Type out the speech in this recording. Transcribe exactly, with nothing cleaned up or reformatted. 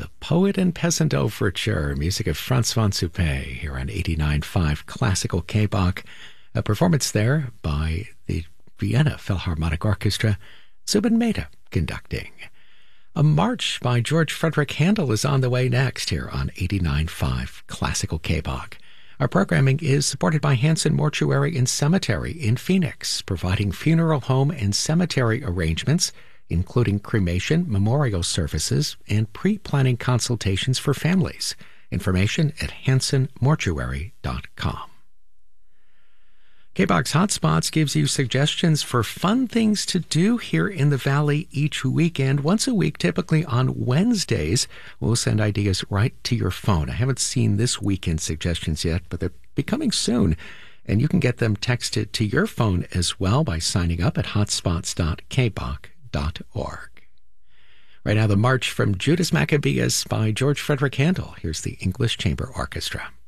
The Poet and Peasant Overture, music of Franz von Suppé, here on eighty-nine point five Classical K-Bach. A performance there by the Vienna Philharmonic Orchestra, Zubin Mehta conducting. A march by George Frederick Handel is on the way next here on eighty-nine point five Classical K-Bach. Our programming is supported by Hanson Mortuary and Cemetery in Phoenix, providing funeral home and cemetery arrangements, including cremation, memorial services, and pre-planning consultations for families. Information at hanson mortuary dot com. K-Bach's Hotspots gives you suggestions for fun things to do here in the Valley each weekend. Once a week, typically on Wednesdays, we'll send ideas right to your phone. I haven't seen this weekend's suggestions yet, but they're becoming soon. And you can get them texted to your phone as well by signing up at hotspots dot k bach dot org. Right now, the March from Judas Maccabeus by George Frederick Handel. Here's the English Chamber Orchestra.